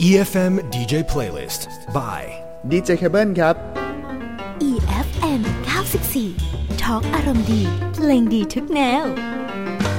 EFM DJ Playlist by DJ Cable ครับ EFM 94 ทอล์กอารมณ์ดีเพลงดีทุกแนว